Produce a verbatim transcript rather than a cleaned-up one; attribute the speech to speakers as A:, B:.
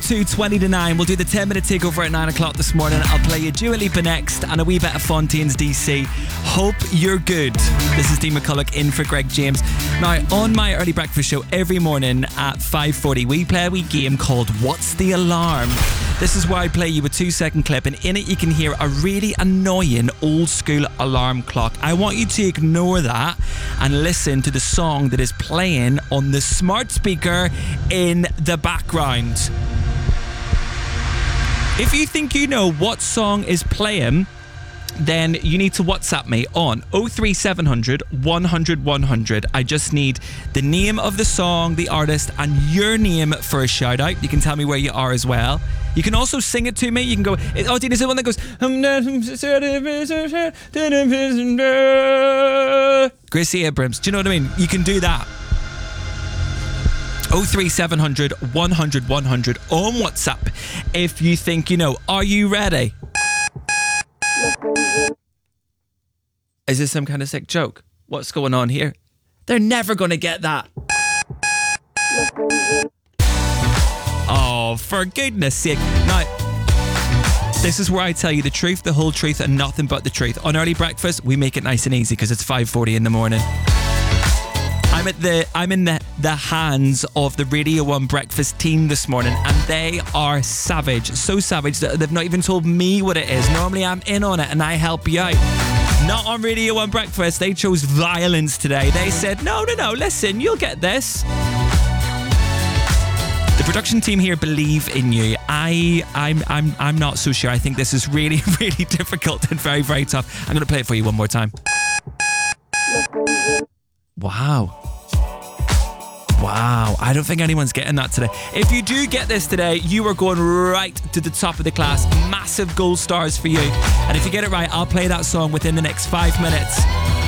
A: two twenty to nine. We'll do the ten minute takeover at nine o'clock this morning. I'll play you Dua Lipa next and a wee bit of Fontaine's D C. Hope you're good. This is Dean McCulloch in for Greg James. Now, on my early breakfast show every morning at five forty, we play a wee game called What's the Alarm? This is where I play you a two second clip, and in it you can hear a really annoying old school alarm clock. I want you to ignore that and listen to the song that is playing on the smart speaker in the background. If you think you know what song is playing, then you need to WhatsApp me on oh three seven hundred, one hundred, one hundred. I just need the name of the song, the artist, and your name for a shout out. You can tell me where you are as well. You can also sing it to me. You can go, oh, Dean, is the one that goes, Gracie Abrams. Do you know what I mean? You can do that. oh three seven hundred, one hundred, one hundred on WhatsApp if you think you know. Are you ready? Is this some kind of sick joke? What's going on here? They're never going to get that. Oh, for goodness sake. Now, this is where I tell you the truth, the whole truth, and nothing but the truth. On early breakfast, we make it nice and easy because it's five forty in the morning. I'm at the I'm in the, the hands of the Radio one breakfast team this morning, and they are savage. So savage that they've not even told me what it is. Normally I'm in on it and I help you out. Not on Radio one breakfast. They chose violence today. They said, no, no, no, listen, you'll get this. The production team here believe in you. I, I'm, I'm, I'm not so sure. I think this is really, really difficult and very, very tough. I'm going to play it for you one more time. Wow. Wow. I don't think anyone's getting that today. If you do get this today, you are going right to the top of the class. Massive gold stars for you. And if you get it right, I'll play that song within the next five minutes.